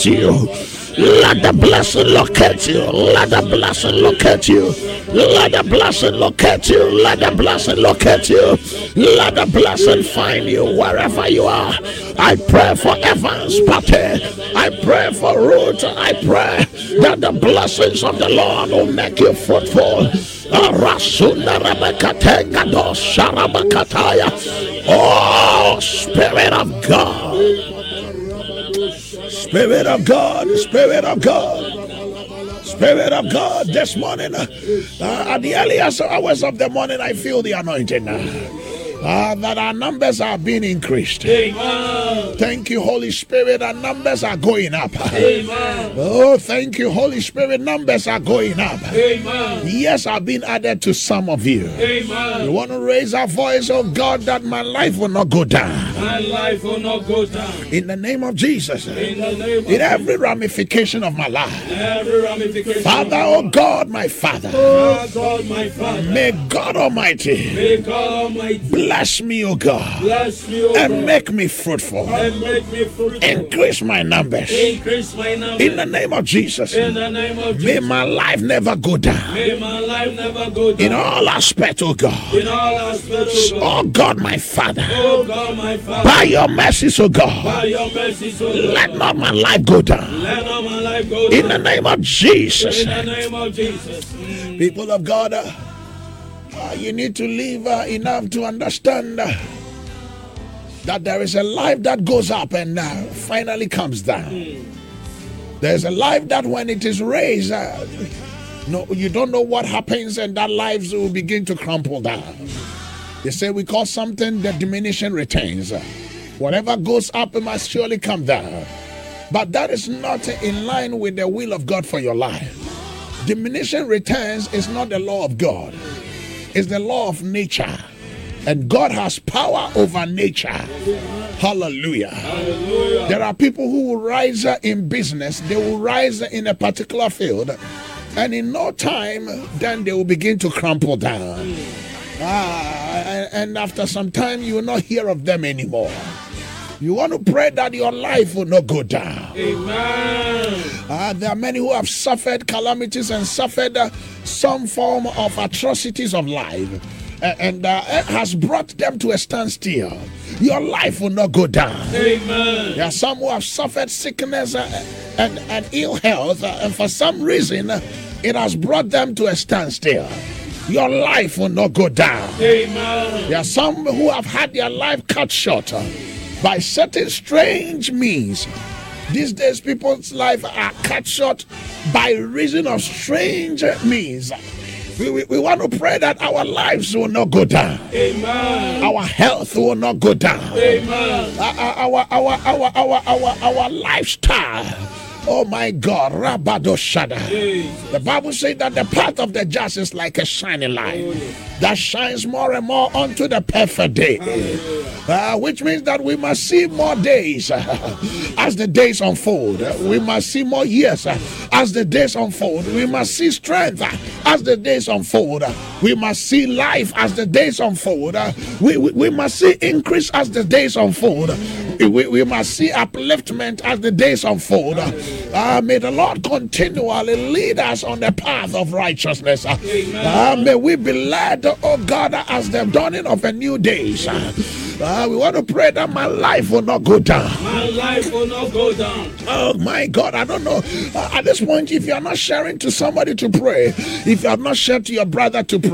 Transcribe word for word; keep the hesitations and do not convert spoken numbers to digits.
you. Let the blessing locate you. Let the blessing locate you. Let the blessing locate you. Let the blessing locate you. Let the blessing find you wherever you are. I pray for Evans Party. I pray for Ruth. I pray that the blessings of the Lord will make you fruitful. Oh, Spirit of God. Spirit of God, Spirit of God, Spirit of God, this morning, uh, at the earliest hours of the morning, I feel the anointing. Uh, uh, that our numbers are being increased. Amen. Thank you, Holy Spirit, our numbers are going up. Amen. Oh, thank you, Holy Spirit, numbers are going up. Amen. Yes, I've been added to some of you. Amen. We want to raise our voice, oh God, that my life will not go down. My life will not go down. In the name of Jesus. In the name of In every ramification of my life. Every ramification. Father, oh God, my Father. Oh God, my Father. May God Almighty. May God Almighty. Bless me, O God. Bless me, O and God. Make me fruitful. And make me fruitful. Increase my numbers. Increase my numbers. In the name of Jesus. In the name of Jesus. May my life never go down. May my life never go down. In all aspects, O God. In all aspects, O God. Oh God, my Father. Oh God, my Father. By your mercies, O God. By your mercies, O God. Let not my life go down. Let not my life go down. In the name of Jesus. In the name of Jesus. Mm. People of God, uh, Uh, you need to live uh, enough to understand uh, that there is a life that goes up and uh, finally comes down. Mm. There's a life that when it is raised, uh, no, you don't know what happens, and that life will begin to crumple down. They say we call something the diminishing returns. Uh, whatever goes up, it must surely come down. But that is not in line with the will of God for your life. Diminishing returns is not the law of God. Is the law of nature, and God has power over nature. Hallelujah. Hallelujah. There are people who will rise in business, they will rise in a particular field, and in no time then they will begin to crumple down. Ah, and after some time you will not hear of them anymore. You want to pray that your life will not go down. Amen. Uh, there are many who have suffered calamities and suffered uh, some form of atrocities of life. Uh, and uh, it has brought them to a standstill. Your life will not go down. Amen. There are some who have suffered sickness uh, and, and ill health. Uh, and for some reason, uh, it has brought them to a standstill. Your life will not go down. Amen. There are some who have had their life cut short uh, by certain strange means. These days, people's lives are cut short by reason of strange means. We, we, we want to pray that our lives will not go down. Amen. Our health will not go down. Amen. Our, our, our, our, our, our, our lifestyle. Oh my God, Rabado Shada. The Bible says that the path of the just is like a shining light that shines more and more unto the perfect day. Uh, which means that we must see more days uh, as the days unfold. Uh, we must see more years uh, as the days unfold. We must see strength uh, as the days unfold. Uh, we must see life as the days unfold. Uh, we, we, we must see increase as the days unfold. We, we must see upliftment as the days unfold. Uh, may the Lord continually lead us on the path of righteousness. Uh, uh, may we be led, oh God, as the dawning of a new day. Uh, uh, we want to pray that my life will not go down. My life will not go down. Oh my God, I don't know. Uh, at this point, if you are not sharing to somebody to pray, if you are not sharing to your brother to pray,